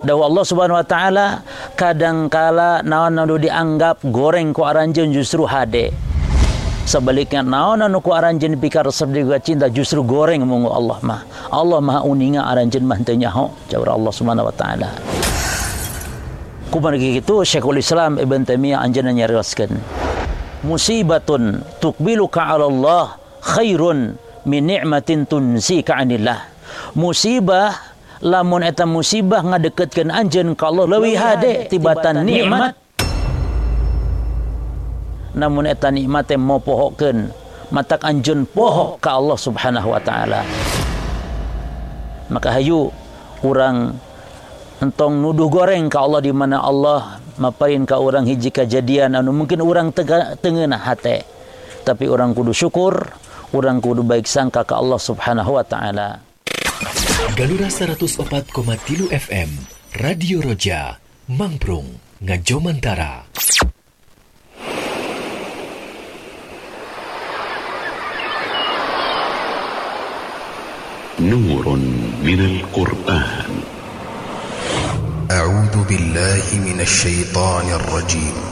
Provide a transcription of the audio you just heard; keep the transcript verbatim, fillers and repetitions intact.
Dawa Allah Subhanahu wa taala kadangkala naon anu dianggap goreng ku aranjeun justru hade. Sebaliknya naon anu ku aranjeun pikar resep juga cinta justru goreng munggu Allah mah. Allah Maha uninga aranjeun mah teu nyaho jawab Allah Subhanahu wa taala. Kumaha kitu Syekhul Islam Ibn Taimiyah anjeunna nyarioskeun. Musibatun tuqbiluka 'ala Allah khairun min ni'matin tunsika 'anillah. Musibah lamun eta musibah ngadeketkeun anjeun ka Allah leuwih hade tibatan nikmat. Namun eta nikmat teh mau pohokeun matak anjeun poho ka Allah Subhanahu wa taala. Maka hayu urang entong nuduh goreng ka Allah di mana Allah maparin ka urang hiji kejadian anu mungkin urang teungeunah hate. Tapi urang kudu syukur, urang kudu baik sangka ka Allah Subhanahu wa taala. Galura seratus opat koma tilu F M Radio Roja Mangprung Ngajomantara. Nurun minal Qur'an. A'udzu billahi minasy syaithanir rajim.